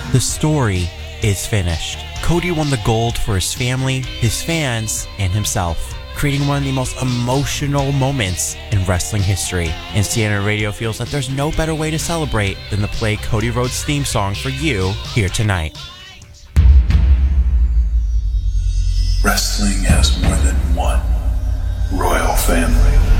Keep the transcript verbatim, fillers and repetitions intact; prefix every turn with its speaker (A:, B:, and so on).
A: The story is finished. Cody won the gold for his family, his fans, and himself, creating one of the most emotional moments in wrestling history. And C N N Radio feels that there's no better way to celebrate than to play Cody Rhodes' theme song for you here tonight.
B: Wrestling has more than one royal family.